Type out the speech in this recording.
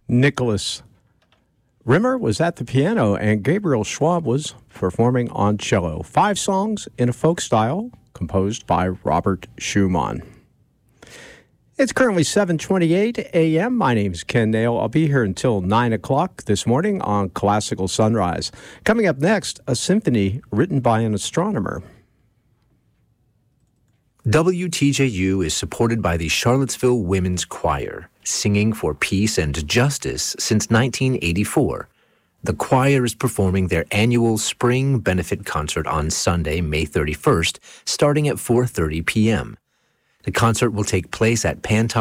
Nicholas Rimmer was at the piano, and Gabriel Schwab was performing on cello. 5 songs in a folk style, composed by Robert Schumann. It's currently 7:28 a.m. My name is Ken Nail. I'll be here until 9 o'clock this morning on Classical Sunrise. Coming up next, a symphony written by an astronomer. WTJU is supported by the Charlottesville Women's Choir, singing for peace and justice since 1984. The choir is performing their annual spring benefit concert on Sunday, May 31st, starting at 4:30 p.m. The concert will take place at Pantock